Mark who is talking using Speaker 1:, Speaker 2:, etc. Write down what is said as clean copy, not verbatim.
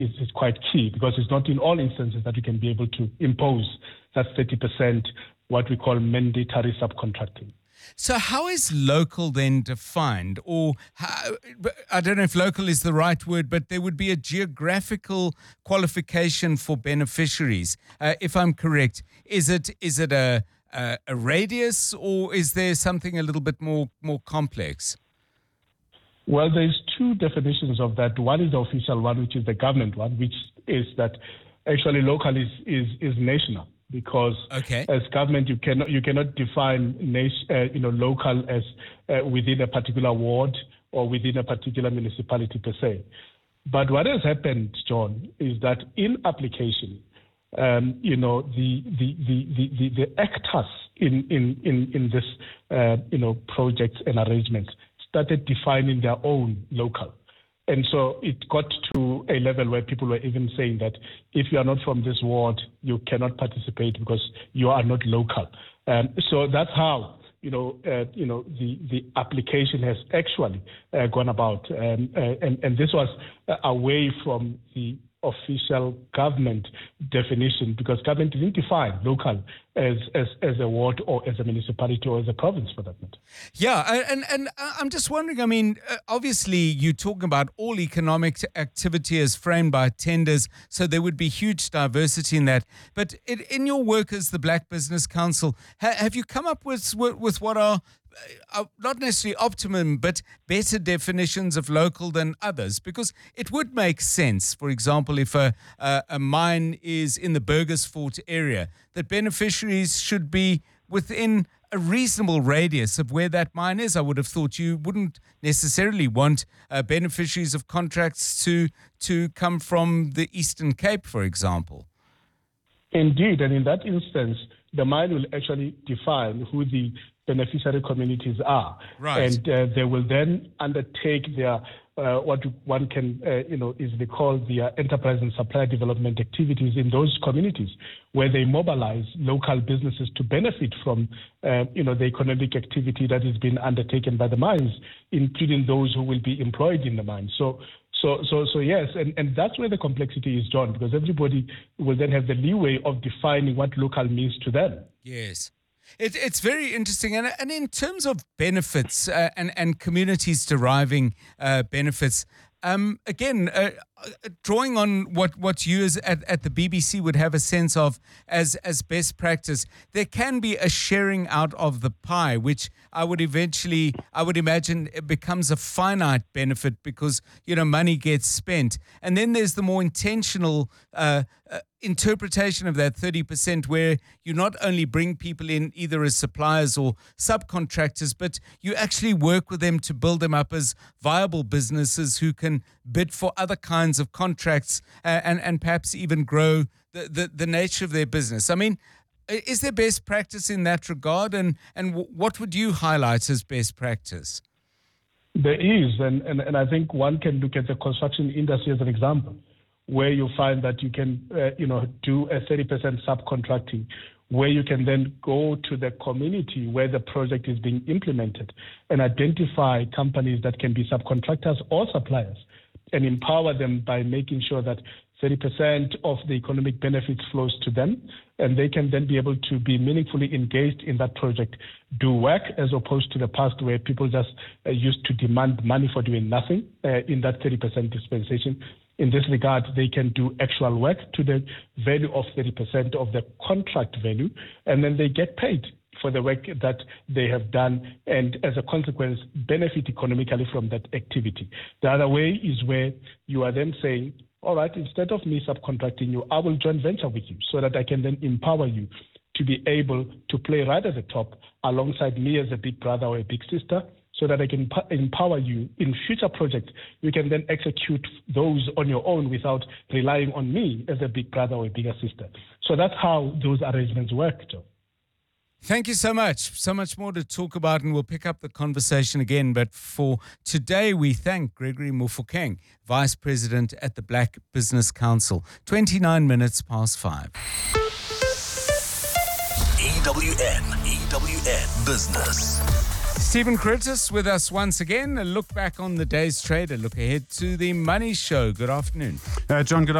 Speaker 1: is quite key, because it's not in all instances that you can be able to impose that 30%, what we call mandatory subcontracting.
Speaker 2: So how is local then defined? Or I don't know if local is the right word, but there would be a geographical qualification for beneficiaries. If I'm correct, is it a radius, or is there something a little bit more complex?
Speaker 1: Well, there's two definitions of that. One is the official one, which is the government one, which is that actually local is national. Because as government, you cannot define local as within a particular ward or within a particular municipality per se. But what has happened, John, is that in application, the actors in this projects and arrangements started defining their own local. And so it got to a level where people were even saying that if you are not from this ward, you cannot participate because you are not local. So that's how the application has actually gone about, and this was away from the official government definition, because government didn't define local as a ward or as a municipality or as a province for that matter.
Speaker 2: Yeah, and I'm just wondering, I mean, obviously you talk about all economic activity as framed by tenders, so there would be huge diversity in that. But in your work as the Black Business Council, have you come up with what are not necessarily optimum, but better definitions of local than others? Because it would make sense, for example, if a mine is in the Burgersfort area, that beneficiaries should be within a reasonable radius of where that mine is. I would have thought you wouldn't necessarily want beneficiaries of contracts to come from the Eastern Cape, for example.
Speaker 1: Indeed, and in that instance, the mine will actually define who the beneficiary communities are.
Speaker 2: Right.
Speaker 1: And they will then undertake their what one can easily call their enterprise and supply development activities in those communities, where they mobilize local businesses to benefit from the economic activity that is being undertaken by the mines, including those who will be employed in the mines. So yes, and that's where the complexity is, John, because everybody will then have the leeway of defining what local means to them.
Speaker 2: Yes. It's very interesting. And in terms of benefits and communities deriving benefits, again, drawing on what you at the BBC would have a sense of as best practice, there can be a sharing out of the pie, which I would imagine it becomes a finite benefit because, money gets spent. And then there's the more intentional interpretation of that 30%, where you not only bring people in either as suppliers or subcontractors, but you actually work with them to build them up as viable businesses who can bid for other kinds of contracts and perhaps even grow the nature of their business. I mean, is there best practice in that regard? And what would you highlight as best practice?
Speaker 1: There is, and I think one can look at the construction industry as an example, where you find that you can, do a 30% subcontracting, where you can then go to the community where the project is being implemented and identify companies that can be subcontractors or suppliers and empower them by making sure that 30% of the economic benefits flows to them, and they can then be able to be meaningfully engaged in that project, do work, as opposed to the past where people just used to demand money for doing nothing in that 30% dispensation. In this regard, they can do actual work to the value of 30% of the contract value, and then they get paid for the work that they have done, and as a consequence, benefit economically from that activity. The other way is where you are then saying, all right, instead of me subcontracting you, I will joint venture with you so that I can then empower you to be able to play right at the top alongside me as a big brother or a big sister, so that I can empower you in future projects. You can then execute those on your own without relying on me as a big brother or a bigger sister. So that's how those arrangements work, Joe.
Speaker 2: Thank you so much. So much more to talk about, and we'll pick up the conversation again. But for today, we thank Gregory Mofokeng, Vice President at the Black Business Council. 29 minutes past 5.
Speaker 3: EWN Business.
Speaker 2: Stephen Curtis with us once again. A look back on the day's trade, a look ahead to the money show. Good afternoon.
Speaker 3: John, good